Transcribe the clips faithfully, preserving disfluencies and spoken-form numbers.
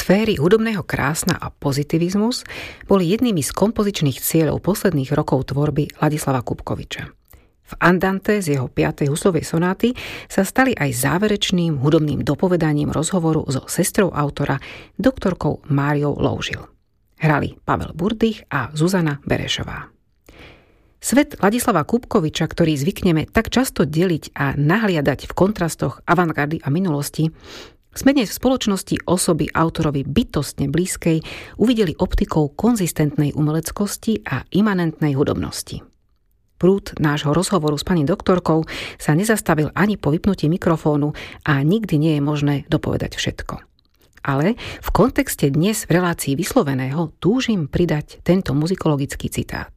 Sféry hudobného krásna a pozitivizmus boli jednými z kompozičných cieľov posledných rokov tvorby Ladislava Kubkoviča. V Andante z jeho piatej huslovej sonáty sa stali aj záverečným hudobným dopovedaním rozhovoru so sestrou autora, doktorkou Máriou Loužil. Hrali Pavel Burdych a Zuzana Berešová. Svet Ladislava Kubkoviča, ktorý zvykneme tak často deliť a nahliadať v kontrastoch avantgardy a minulosti, sme dnes v spoločnosti osoby autorovi bytostne blízkej uvideli optikou konzistentnej umeleckosti a imanentnej hudobnosti. Prúd nášho rozhovoru s pani doktorkou sa nezastavil ani po vypnutí mikrofónu a nikdy nie je možné dopovedať všetko. Ale v kontexte dnes v relácii vysloveného túžim pridať tento muzikologický citát.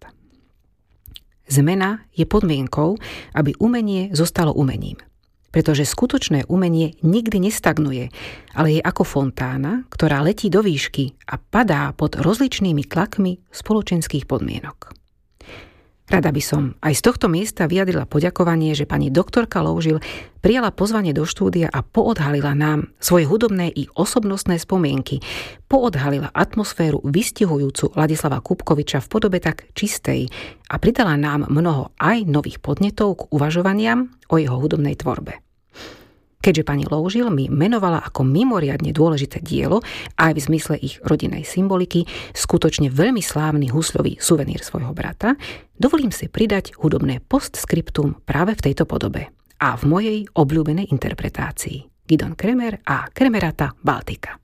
Zmena je podmienkou, aby umenie zostalo umením. Pretože skutočné umenie nikdy nestagnuje, ale je ako fontána, ktorá letí do výšky a padá pod rozličnými tlakmi spoločenských podmienok. Rada by som aj z tohto miesta vyjadrila poďakovanie, že pani doktorka Loužil prijala pozvanie do štúdia a poodhalila nám svoje hudobné i osobnostné spomienky, poodhalila atmosféru vystihujúcu Ladislava Kubkoviča v podobe tak čistej a pridala nám mnoho aj nových podnetov k uvažovaniam o jeho hudobnej tvorbe. Keďže pani Loužil mi menovala ako mimoriadne dôležité dielo, aj v zmysle ich rodinnej symboliky, skutočne veľmi slávny husľový suvenír svojho brata, dovolím si pridať hudobné postscriptum práve v tejto podobe a v mojej obľúbenej interpretácii. Gidon Kremer a Kremerata Baltika.